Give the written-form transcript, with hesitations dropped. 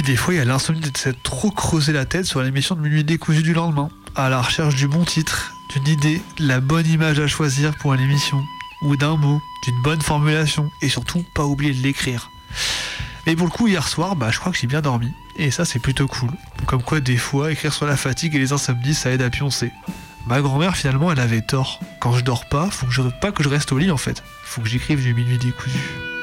puis des fois, il y a l'insomnie de s'être trop creusé la tête sur l'émission de Minuit décousu du lendemain, à la recherche du bon titre, d'une idée, de la bonne image à choisir pour une émission, ou d'un mot, d'une bonne formulation, et surtout pas oublier de l'écrire. Mais pour le coup, hier soir, je crois que j'ai bien dormi, et ça c'est plutôt cool. Comme quoi, des fois, écrire sur la fatigue et les insomnies, ça aide à pioncer. Ma grand-mère, finalement, elle avait tort. Quand je dors pas, faut que je reste au lit en fait. Faut que j'écrive du Minuit décousu.